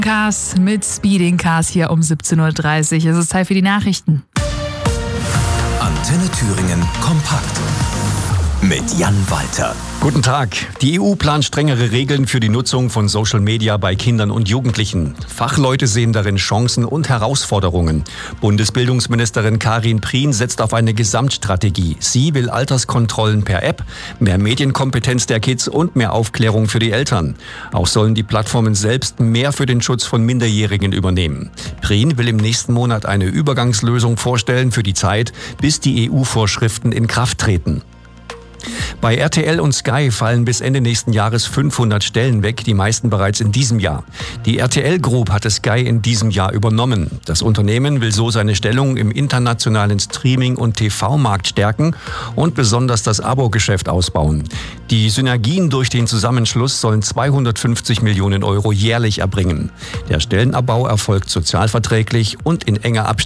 Cars mit Speeding Cars hier um 17.30 Uhr. Es ist Zeit für die Nachrichten. Antenne Thüringen kompakt mit Jan Walter. Guten Tag. Die EU plant strengere Regeln für die Nutzung von Social Media bei Kindern und Jugendlichen. Fachleute sehen darin Chancen und Herausforderungen. Bundesbildungsministerin Karin Prien setzt auf eine Gesamtstrategie. Sie will Alterskontrollen per App, mehr Medienkompetenz der Kids und mehr Aufklärung für die Eltern. Auch sollen die Plattformen selbst mehr für den Schutz von Minderjährigen übernehmen. Prien will im nächsten Monat eine Übergangslösung vorstellen für die Zeit, bis die EU-Vorschriften in Kraft treten. Bei RTL und Sky fallen bis Ende nächsten Jahres 500 Stellen weg, die meisten bereits in diesem Jahr. Die RTL Group hatte Sky in diesem Jahr übernommen. Das Unternehmen will so seine Stellung im internationalen Streaming- und TV-Markt stärken und besonders das Abo-Geschäft ausbauen. Die Synergien durch den Zusammenschluss sollen 250 Millionen Euro jährlich erbringen. Der Stellenabbau erfolgt sozialverträglich und in enger Abstimmung